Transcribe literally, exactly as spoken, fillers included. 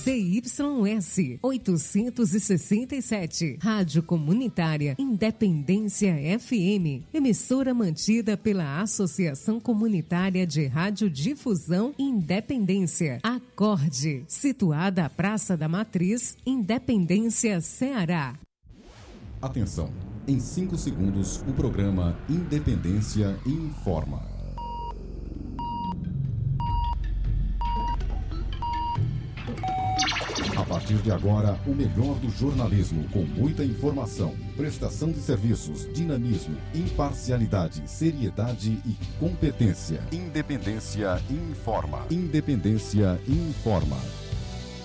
Z Y S oitocentos e sessenta e sete, Rádio Comunitária Independência F M, emissora mantida pela Associação Comunitária de Radiodifusão Independência, Acorde, situada à Praça da Matriz, Independência, Ceará. Atenção, em cinco segundos o programa Independência informa. A partir de agora, o melhor do jornalismo, com muita informação, prestação de serviços, dinamismo, imparcialidade, seriedade e competência. Independência informa. Independência informa.